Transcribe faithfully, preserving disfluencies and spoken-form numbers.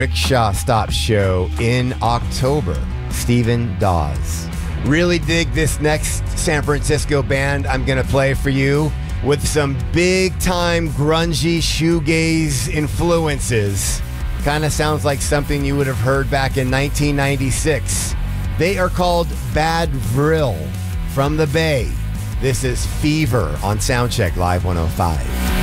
Rickshaw Stop Show in October. Stephen Dawes. Really dig this next San Francisco band I'm going to play for you with some big-time grungy shoegaze influences. Kind of sounds like something you would have heard back in nineteen ninety-six. They are called Bad Vril from the Bay. This is Fever on Soundcheck Live one oh five.